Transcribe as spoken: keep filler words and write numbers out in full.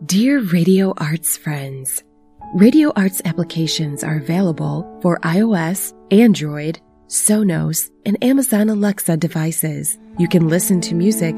Dear Radio Arts friends, Radio Arts applications are available for iOS, Android, Sonos, and Amazon Alexa devices. You can listen to music